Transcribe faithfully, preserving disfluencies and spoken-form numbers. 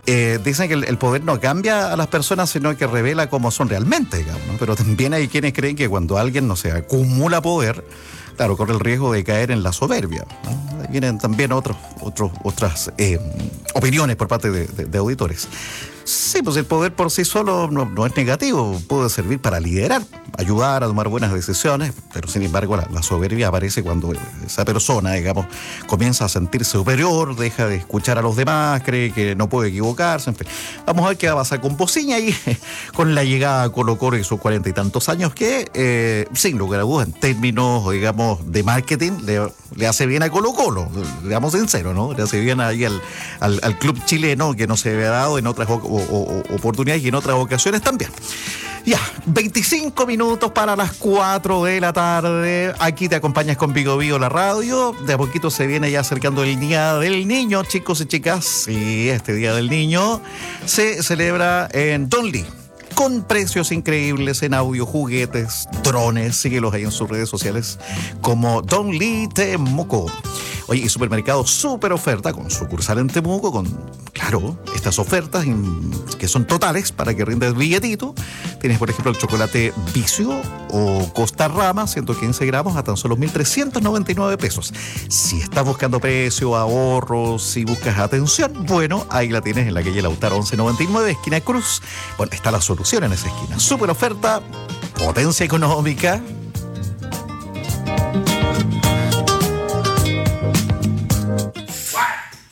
Eh, dicen que el, el poder no cambia a las personas, sino que revela cómo son realmente, digamos, ¿no? Pero también hay quienes creen que cuando alguien, no sé, acumula poder, claro, corre el riesgo de caer en la soberbia, ¿no? Ahí vienen también otros, otros, otras eh, opiniones por parte de, de, de auditores. Sí, pues el poder por sí solo no, no es negativo, puede servir para liderar, ayudar a tomar buenas decisiones, pero sin embargo la, la soberbia aparece cuando esa persona, digamos, comienza a sentirse superior, deja de escuchar a los demás, cree que no puede equivocarse, en fin. Vamos a ver qué va a pasar con Pociña y con la llegada a Colo-Colo y sus cuarenta y tantos años que, eh, sin lugar a dudas, en términos, digamos, de marketing, le, le hace bien a Colo-Colo, digamos sincero, ¿no? Le hace bien ahí al, al, al club chileno que no se había dado en otras ocasiones. O, o, oportunidades y en otras ocasiones también. Ya, veinticinco minutos para las cuatro de la tarde. Aquí te acompañas con Vigo Vigo la radio. De a poquito se viene ya acercando el Día del Niño, chicos y chicas. Y este Día del Niño se celebra en Donly, con precios increíbles en audio, juguetes, drones. Síguelos ahí en sus redes sociales como Donly Temuco. Oye, y supermercado super oferta con sucursal en Temuco, con, claro, estas ofertas in, que son totales para que rindas billetito. Tienes, por ejemplo, el chocolate Vicio o Costa Rama, ciento quince gramos, a tan solo mil trescientos noventa y nueve pesos. Si estás buscando precio, ahorros, si buscas atención, bueno, ahí la tienes en la calle Lautaro once noventa y nueve, esquina Cruz. Bueno, está la solución en esa esquina. Super oferta, potencia económica.